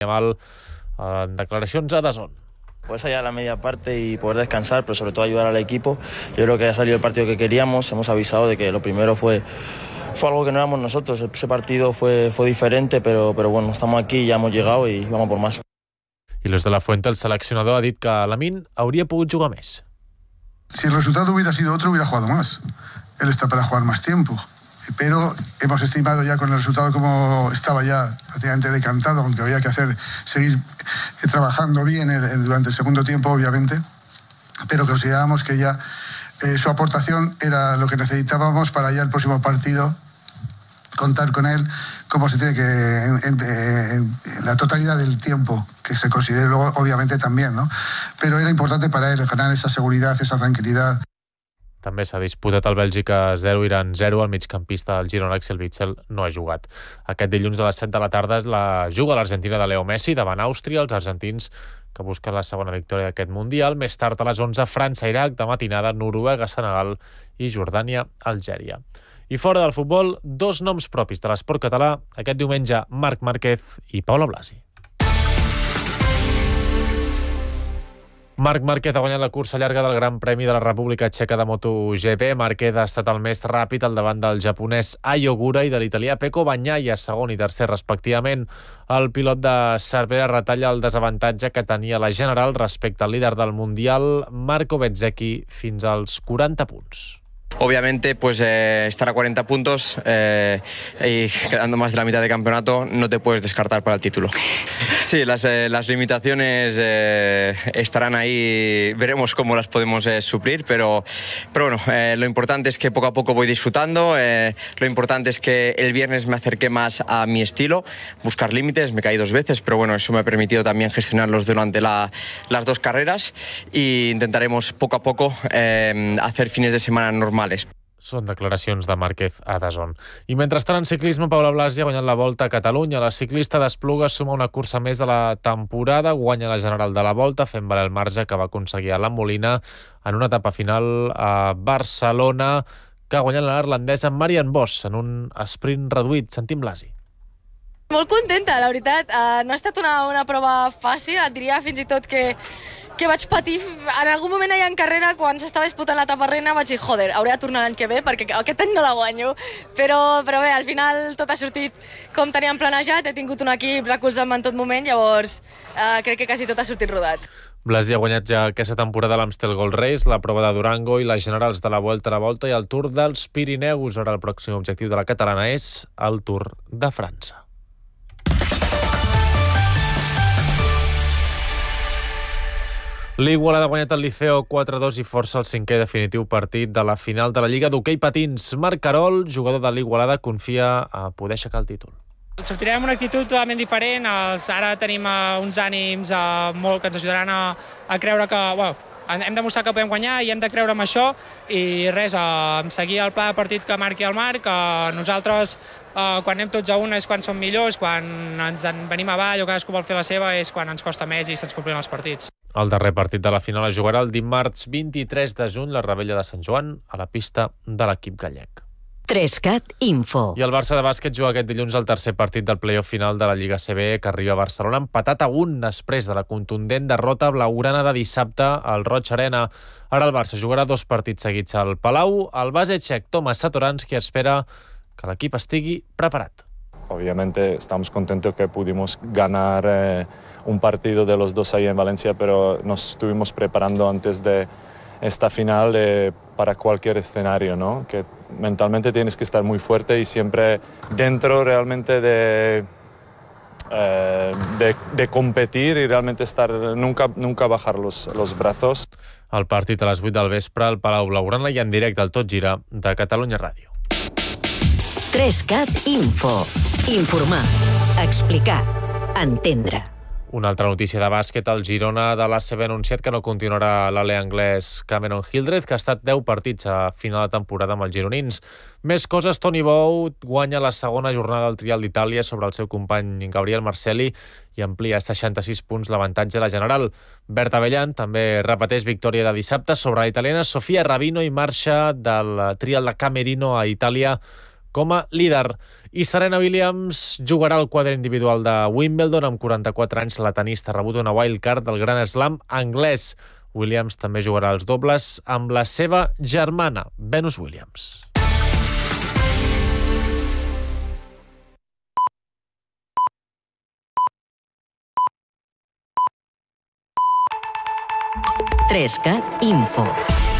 Mal en declaracions a DAZN. Pues allá la media parte y poder descansar, pero sobre todo ayudar al equipo. Yo creo que ha salido el partido que queríamos. Hemos avisado de que lo primero fue algo que no éramos nosotros. Ese partido fue diferente, pero bueno, estamos aquí, ya hemos llegado y vamos por más. I Luis de la Fuente, el seleccionador, ha dit que Lamine hauria pogut jugar més. Si el resultado hubiera sido otro, hubiera jugado más. Él está para jugar más tiempo. Pero hemos estimado ya con el resultado como estaba ya prácticamente decantado, aunque había que seguir trabajando bien durante el segundo tiempo, obviamente, pero considerábamos que ya su aportación era lo que necesitábamos para ya el próximo partido, contar con él como se tiene que en la totalidad del tiempo que se considere luego, obviamente también, ¿no? Pero era importante para él ganar esa seguridad, esa tranquilidad. També s'ha disputat el Bèlgica 0, Iran 0. El migcampista del Girona, Axel Witsel, no ha jugat. Aquest dilluns a les 7 de la tarda juga l'Argentina de Leo Messi davant Àustria, els argentins que busquen la segona victòria d'aquest Mundial. Més tard a les 11, França-Iraq, de matinada, Noruega-Senegal i Jordània-Algèria. I fora del futbol, dos noms propis de l'esport català. Aquest diumenge, Marc Márquez i Paula Blasi. Marc Márquez ha guanyat la cursa llarga del Gran Premi de la República Txeca de MotoGP. Márquez ha estat el més ràpid al davant del japonès Ai Ogura i de l'italià Pecco Bagnaia, segon i tercer respectivament. El pilot de Cervera retalla el desavantatge que tenia la general respecte al líder del Mundial, Marco Bezzecchi, fins als 40 punts. Obviamente, pues estar a 40 puntos y quedando más de la mitad de campeonato, no te puedes descartar para el título. Sí, las limitaciones estarán ahí, veremos cómo las podemos suplir, pero bueno, lo importante es que poco a poco voy disfrutando, lo importante es que el viernes me acerqué más a mi estilo, buscar límites, me caí 2 veces, pero bueno, eso me ha permitido también gestionarlos durante las 2 carreras e intentaremos poco a poco hacer fines de semana normales. Són declaracions de Márquez a DAZN. I mentrestant, en ciclisme, Paula Blasi ha guanyat la Volta a Catalunya. La ciclista d'Espluga suma una cursa més de la temporada, guanya la general de la Volta, fent valer el marge que va aconseguir a la Molina en una etapa final a Barcelona, que ha guanyat la neerlandesa Marianne Vos en un sprint reduït. Sentim Blasi. Molt contenta, la veritat. No ha estat una prova fàcil, et diria fins i tot que vaig patir. En algun moment allà en carrera, quan s'estava disputant l'etapa reina, vaig dir, joder, hauré de tornar l'any que ve perquè aquest any no la guanyo. Però bé, al final tot ha sortit com teníem planejat, he tingut un equip recolzant-me en tot moment, llavors crec que quasi tot ha sortit rodat. Blasi ha guanyat ja aquesta temporada l'Amstel Gold Race, la prova de Durango i les generals de la Vuelta a la Volta i el Tour dels Pirineus. Ara el pròxim objectiu de la catalana és el Tour de França. L'Igualada ha guanyat el Liceo 4-2 i força el 5è definitiu partit de la final de la Lliga d'Hoquei Patins. Marc Carol, jugador de l'Igualada, confia a poder aixecar el títol. Sortirem amb una actitud totalment diferent. Ara tenim uns ànims molt que ens ajudaran a creure que hem demostrat que podem guanyar i hem de creure en això i res, seguir el pla de partit que marqui el Marc. Nosaltres quan anem tots a una és quan som millors, quan ens en venim avall o cadascú vol fer la seva és quan ens costa més i se'ns complien els partits. El darrer partit de la final es jugarà el dimarts 23 de juny, la Rebella de Sant Joan, a la pista de l'equip gallec. 3CAT Info. I el Barça de bàsquet juga aquest dilluns el tercer partit del play-off final de la Lliga CB, que arriba a Barcelona empatat a 1 després de la contundent derrota blaugrana de dissabte al Roig Arena. Ara el Barça jugarà 2 partits seguits al Palau. El base txec Tomas Satoranski espera que l'equip estigui preparat. Obviamente estamos contentos que pudimos ganar un partido de los 2 ahí en Valencia, pero nos estuvimos preparando antes de esta final para cualquier escenario, ¿no? Que mentalmente tienes que estar muy fuerte y siempre dentro realmente de competir y realmente nunca bajar los brazos. El partit a les 8 del vespre al Palau Blaugrana i en directe al Tot Gira de Catalunya Ràdio. 3CAT Info. Informar, explicar, entendre. Una altra notícia de bàsquet, el Girona de l'ACB ha anunciat que no continuarà l'ale anglès Cameron Hildreth, que ha estat 10 partits a final de temporada amb els gironins. Més coses, Toni Bou guanya la segona jornada del Trial d'Itàlia sobre el seu company Gabriel Marcelli i amplia a 66 punts l'avantatge de la general. Berta Bellan també repeteix victòria de dissabte sobre la italiana Sofia Rabino i marxa del Trial de Camerino a Itàlia com a líder. I Serena Williams jugarà el quadre individual de Wimbledon. Amb 44 anys, la tenista ha rebut una wildcard del Grand Slam anglès. Williams també jugarà els dobles amb la seva germana, Venus Williams. Trescat Info.